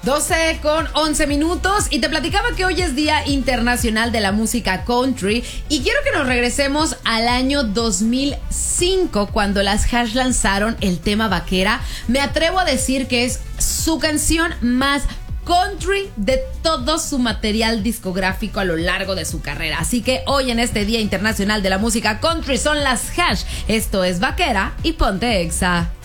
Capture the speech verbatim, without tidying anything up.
doce con once minutos y te platicaba que hoy es Día Internacional de la Música Country y quiero que nos regresemos al año dos mil cinco cuando las Hash lanzaron el tema Vaquera. Me atrevo a decir que es su canción más country de todo su material discográfico a lo largo de su carrera. Así que hoy en este Día Internacional de la Música Country son las Hash. Esto es Vaquera y ponte Exa.